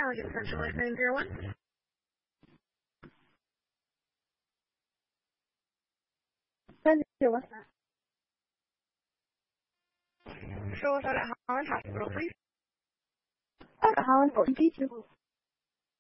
I'll get central at 901. What's that? So was that at Holland Hospital, please? Holland, 14 people.